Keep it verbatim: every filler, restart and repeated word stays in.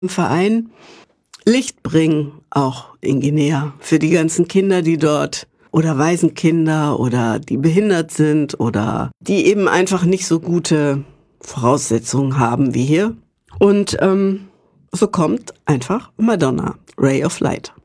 im Verein Licht bringen, auch in Guinea, für die ganzen Kinder, die dort oder Waisenkinder oder die behindert sind oder die eben einfach nicht so gute Voraussetzungen haben wie hier. Und ähm, so kommt einfach Madonna, Ray of Light.